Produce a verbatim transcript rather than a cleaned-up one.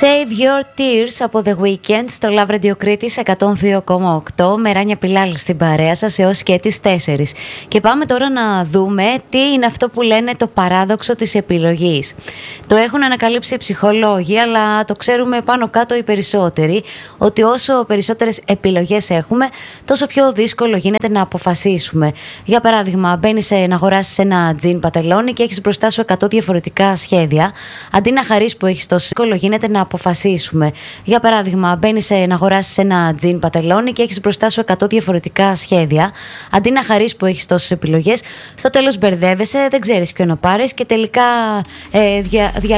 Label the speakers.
Speaker 1: Save Your Tears από The Weeknd στο Love Radio Κρήτης εκατόν δύο κόμμα οκτώ με Ράνια Πιλάλη στην παρέα σας έως και τις τέσσερις. Και πάμε τώρα να δούμε τι είναι αυτό που λένε το παράδοξο της επιλογής. Το έχουν ανακαλύψει οι ψυχολόγοι, αλλά το ξέρουμε πάνω κάτω οι περισσότεροι, ότι όσο περισσότερες επιλογές έχουμε, τόσο πιο δύσκολο γίνεται να αποφασίσουμε. Για παράδειγμα, μπαίνεις να αγοράσεις ένα τζιν πατελόνι και έχεις μπροστά σου εκατό διαφορετικά σχέδια. Αντί να χαρείς που έχεις τόσο δύσκολο γίνεται να αποφασίσουμε. Για παράδειγμα, μπαίνεις να αγοράσεις ένα τζιν πατελόνι και έχεις μπροστά σου εκατό διαφορετικά σχέδια. Αντί να χαρείς που έχεις τόσες επιλογές, στο τέλος μπερδεύεσαι, δεν ξέρεις ποιο να πάρεις και τελικά ε, δια, δια